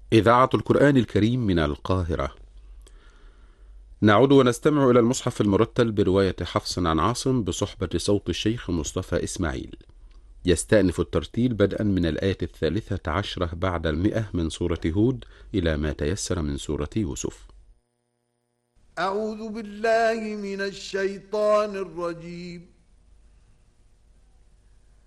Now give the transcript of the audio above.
إذاعة القرآن الكريم من القاهرة. نعود ونستمع إلى المصحف المرتل برواية حفص عن عاصم بصحبة صوت الشيخ مصطفى إسماعيل. يستأنف الترتيل بدءا من الآية 13 بعد 100 من سورة هود إلى ما تيسر من سورة يوسف. أعوذ بالله من الشيطان الرجيم.